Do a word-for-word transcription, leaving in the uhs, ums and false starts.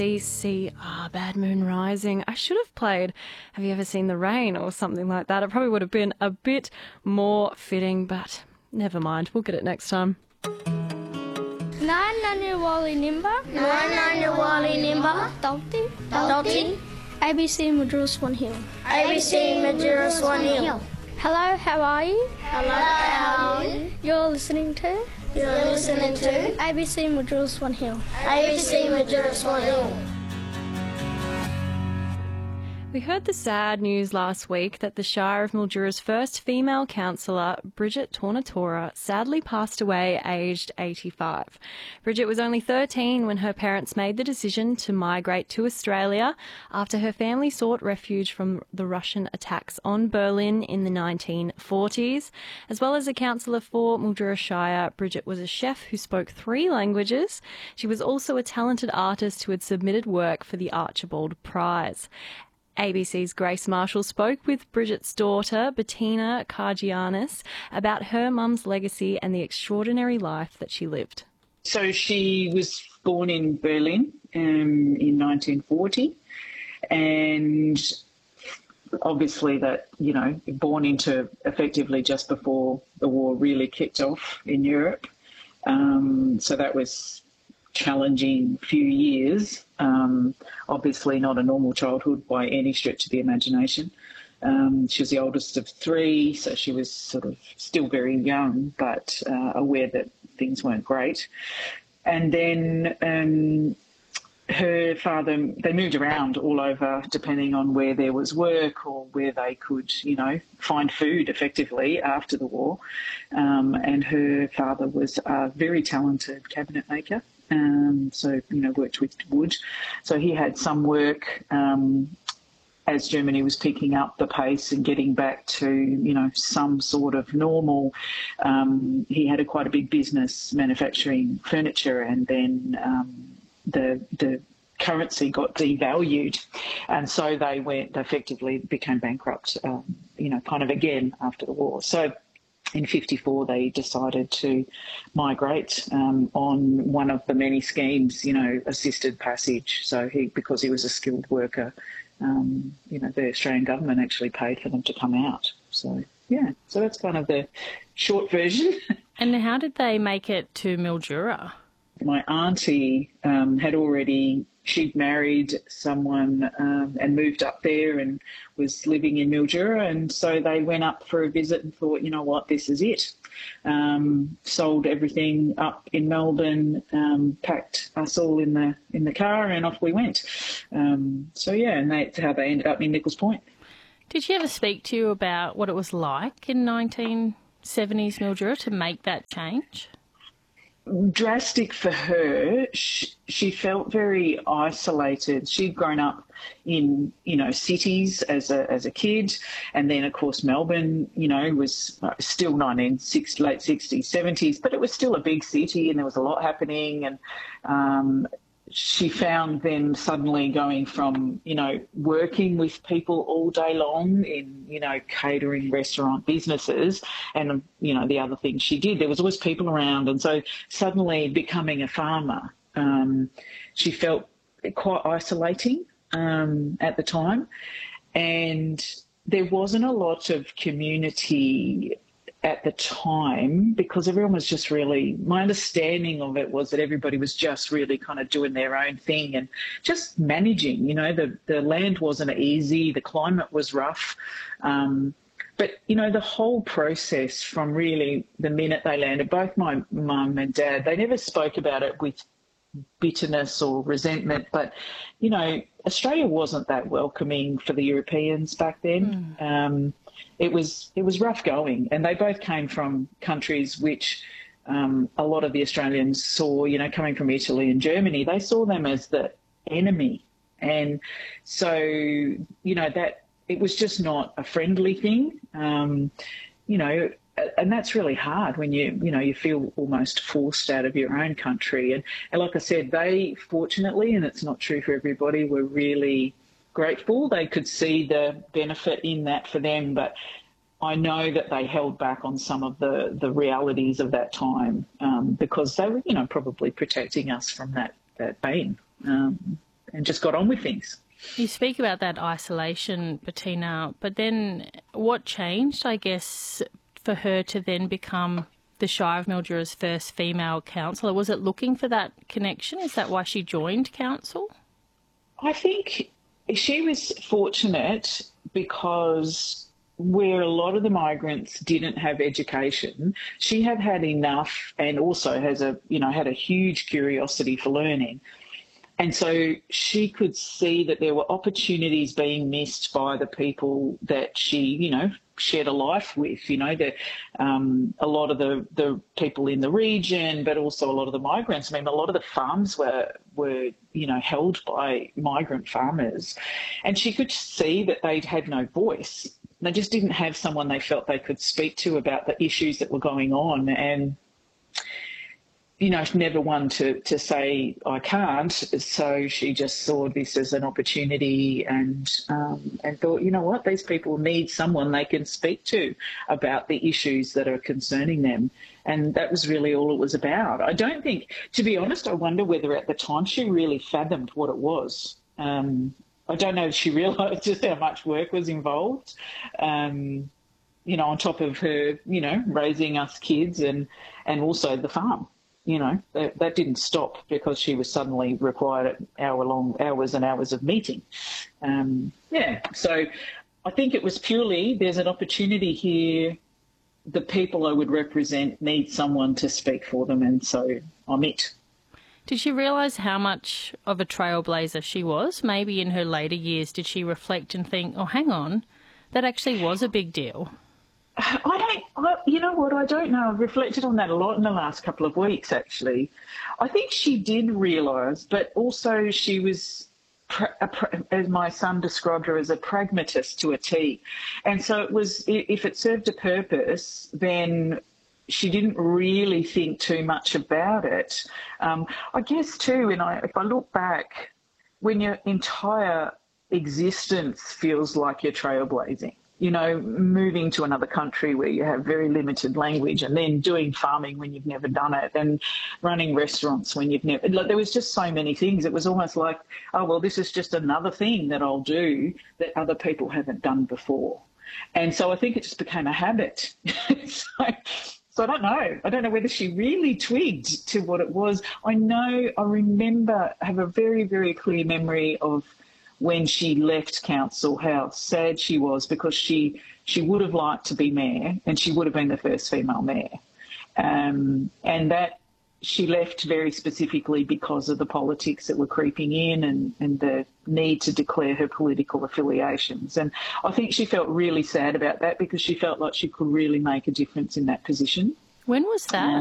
B C R, Bad Moon Rising. I should have played Have You Ever Seen the Rain or something like that. It probably would have been a bit more fitting, but never mind. We'll get it next time. Nine nanu wali nimba. Nine nanu wali nimba. Dalti. Dalti. A B C Madura Swan Hill. A B C Madura Swan Hill. Hello, how are you? Hello, how are you? You're listening to? You're listening to? A B C Madura Swan Hill. A B C Madura Swan Hill. We heard the sad news last week that the Shire of Mildura's first female councillor, Bridget Tornatora, sadly passed away aged eighty-five. Bridget was only thirteen when her parents made the decision to migrate to Australia after her family sought refuge from the Russian attacks on Berlin in the nineteen forties. As well as a councillor for Mildura Shire, Bridget was a chef who spoke three languages. She was also a talented artist who had submitted work for the Archibald Prize. A B C's Grace Marshall spoke with Bridget's daughter, Bettina Kargianis, about her mum's legacy and the extraordinary life that she lived. So she was born in Berlin um, in nineteen forty, and obviously that, you know, born into effectively just before the war really kicked off in Europe. Um, so that was challenging few years. Um, obviously not a normal childhood by any stretch of the imagination. Um, she was the oldest of three, so she was sort of still very young, but uh, aware that things weren't great. And then um, her father, they moved around all over depending on where there was work or where they could, you know, find food effectively after the war. Um, and her father was a very talented cabinet maker. Um, so, you know, worked with wood. So he had some work um, as Germany was picking up the pace and getting back to, you know, some sort of normal. Um, he had a quite a big business manufacturing furniture, and then um, the the currency got devalued, and so they went effectively became bankrupt, um, you know, kind of again after the war. So in fifty-four, they decided to migrate um, on one of the many schemes, you know, assisted passage. So he, because he was a skilled worker, um, you know, the Australian government actually paid for them to come out. So, yeah, so that's kind of the short version. And how did they make it to Mildura? My auntie um, had already, she'd married someone um, and moved up there and was living in Mildura, and so they went up for a visit and thought, you know what, this is it. Um, sold everything up in Melbourne, um, packed us all in the in the car, and off we went. Um, so, yeah, and that's how they ended up in Nichols Point. Did she ever speak to you about what it was like in nineteen seventies Mildura to make that change? Drastic for her. She, she felt very isolated. She'd grown up in, you know, cities as a as a kid, and then of course Melbourne, you know, was still nineteen sixties, late sixties, seventies, but it was still a big city, and there was a lot happening. And um, she found then suddenly going from, you know, working with people all day long in, you know, catering, restaurant businesses, and, you know, the other things she did, there was always people around. And so suddenly becoming a farmer, um, she felt quite isolating um, at the time. And there wasn't a lot of community at the time because everyone was just really, my understanding of it was that everybody was just really kind of doing their own thing and just managing. You know, the, the land wasn't easy, the climate was rough. Um, but, you know, the whole process from really the minute they landed, both my mum and dad, they never spoke about it with bitterness or resentment, but, you know, Australia wasn't that welcoming for the Europeans back then. Mm. Um, It was it was rough going, and they both came from countries which um, a lot of the Australians saw, you know, coming from Italy and Germany, they saw them as the enemy. And so, you know, that it was just not a friendly thing, um, you know, and that's really hard when you, you know, you feel almost forced out of your own country. And, and like I said, they fortunately, and it's not true for everybody, were really grateful. They could see the benefit in that for them, but I know that they held back on some of the, the realities of that time um, because they were, you know, probably protecting us from that, that pain. Um, and just got on with things. You speak about that isolation, Bettina, but then what changed, I guess, for her to then become the Shire of Mildura's first female councillor? Was it looking for that connection? Is that why she joined council? I think she was fortunate because where a lot of the migrants didn't have education, she had had enough, and also has a, you know, had a huge curiosity for learning. And so she could see that there were opportunities being missed by the people that she, you know, shared a life with, you know, the, um, a lot of the, the people in the region, but also a lot of the migrants. I mean, a lot of the farms were, were, you know, held by migrant farmers. And she could see that they'd had no voice. They just didn't have someone they felt they could speak to about the issues that were going on. And you know, never one to, to say, I can't. So she just saw this as an opportunity and um, and thought, you know what, these people need someone they can speak to about the issues that are concerning them. And that was really all it was about. I don't think, to be honest, I wonder whether at the time she really fathomed what it was. Um, I don't know if she realised just how much work was involved, um, you know, on top of her, you know, raising us kids and, and also the farm. You know, that, that didn't stop because she was suddenly required hour-long, hours and hours of meeting. Um, yeah, so I think it was purely there's an opportunity here. The people I would represent need someone to speak for them, and so I'm it. Did she realise how much of a trailblazer she was? Maybe in her later years did she reflect and think, oh, hang on, that actually was a big deal? I don't, I, you know what, I don't know. I've reflected on that a lot in the last couple of weeks, actually. I think she did realise, but also she was, a, as my son described her, as a pragmatist to a T. And so it was, if it served a purpose, then she didn't really think too much about it. Um, I guess, too, and I, if I look back, when your entire existence feels like you're trailblazing, you know, moving to another country where you have very limited language, and then doing farming when you've never done it, and running restaurants when you've never, like, there was just so many things. It was almost like, oh, well, this is just another thing that I'll do that other people haven't done before. And so I think it just became a habit. so, so I don't know. I don't know whether she really twigged to what it was. I know, I remember, I have a very, very clear memory of when she left council, how sad she was, because she she would have liked to be mayor, and she would have been the first female mayor. Um, and that she left very specifically because of the politics that were creeping in, and, and the need to declare her political affiliations. And I think she felt really sad about that because she felt like she could really make a difference in that position. When was that?